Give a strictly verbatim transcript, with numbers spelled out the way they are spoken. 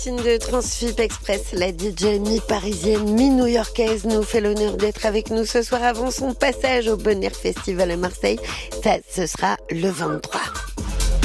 De Transfip Express, la D J mi-parisienne, mi-new-yorkaise nous fait l'honneur d'être avec nous ce soir avant son passage au Bon Air Festival à Marseille. Ça, ce sera le vingt-trois.